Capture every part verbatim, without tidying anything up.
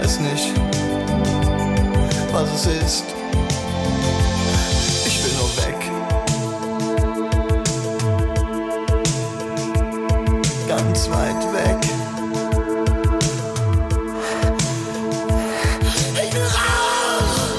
weiß nicht, was es ist. Ich will nur weg. Ganz weit weg. Ich will raus!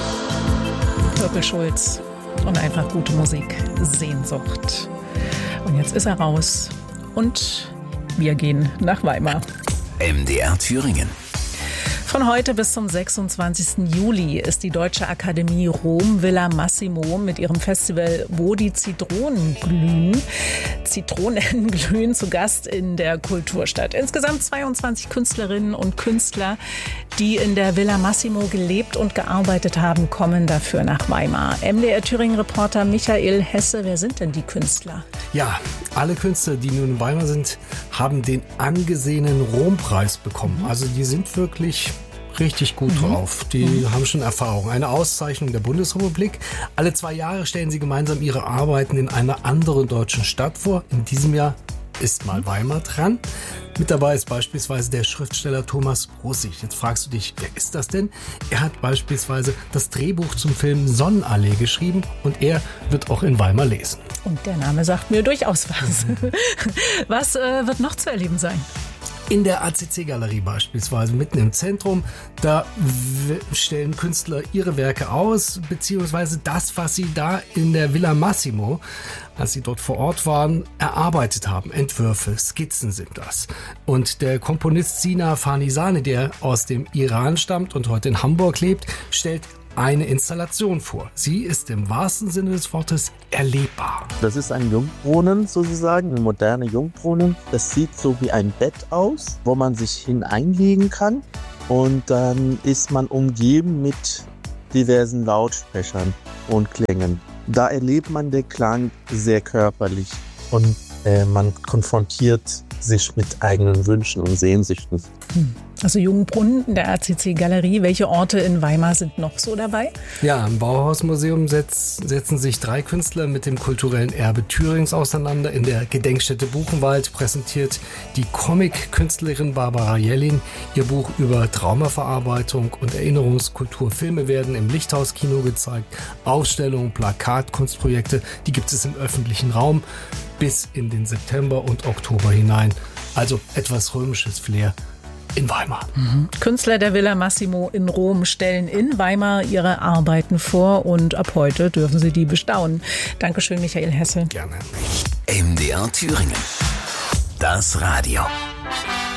Purple Schulz und einfach gute Musik. Sehnsucht. Und jetzt ist er raus. Und wir gehen nach Weimar. M D R Thüringen. Von heute bis zum sechsundzwanzigsten Juli ist die Deutsche Akademie Rom Villa Massimo mit ihrem Festival Wo die Zitronen glühen, Zitronen glühen zu Gast in der Kulturstadt. Insgesamt zweiundzwanzig Künstlerinnen und Künstler, die in der Villa Massimo gelebt und gearbeitet haben, kommen dafür nach Weimar. M D R Thüringen-Reporter Michael Hesse, wer sind denn die Künstler? Ja, alle Künstler, die nun in Weimar sind, haben den angesehenen Rompreis bekommen. Also die sind wirklich richtig gut mhm. drauf. Die mhm. haben schon Erfahrung. Eine Auszeichnung der Bundesrepublik. Alle zwei Jahre stellen sie gemeinsam ihre Arbeiten in einer anderen deutschen Stadt vor. In diesem Jahr ist mal Weimar dran. Mit dabei ist beispielsweise der Schriftsteller Thomas Brussig. Jetzt fragst du dich, wer ist das denn? Er hat beispielsweise das Drehbuch zum Film Sonnenallee geschrieben und er wird auch in Weimar lesen. Und der Name sagt mir durchaus was. Was äh, wird noch zu erleben sein? In der A C C-Galerie beispielsweise, mitten im Zentrum, da w- stellen Künstler ihre Werke aus, beziehungsweise das, was sie da in der Villa Massimo, als sie dort vor Ort waren, erarbeitet haben. Entwürfe, Skizzen sind das. Und der Komponist Sina Farnisani, der aus dem Iran stammt und heute in Hamburg lebt, stellt eine Installation vor. Sie ist im wahrsten Sinne des Wortes erlebbar. Das ist ein Jungbrunnen sozusagen, ein moderner Jungbrunnen. Das sieht so wie ein Bett aus, wo man sich hineinlegen kann. Und dann ist man umgeben mit diversen Lautsprechern und Klängen. Da erlebt man den Klang sehr körperlich und äh, man konfrontiert sich mit eigenen Wünschen und Sehnsüchten. Hm. Also Jungbrunnen in der A C C-Galerie. Welche Orte in Weimar sind noch so dabei? Ja, im Bauhausmuseum setz, setzen sich drei Künstler mit dem kulturellen Erbe Thürings auseinander. In der Gedenkstätte Buchenwald präsentiert die Comic-Künstlerin Barbara Jelling ihr Buch über Traumaverarbeitung und Erinnerungskultur. Filme werden im Lichthauskino gezeigt. Ausstellungen, Plakat, Kunstprojekte, die gibt es im öffentlichen Raum bis in den September und Oktober hinein. Also etwas römisches Flair in Weimar. Mhm. Künstler der Villa Massimo in Rom stellen in Weimar ihre Arbeiten vor und ab heute dürfen sie die bestaunen. Dankeschön, Michael Hesse. Gerne. M D R Thüringen. Das Radio.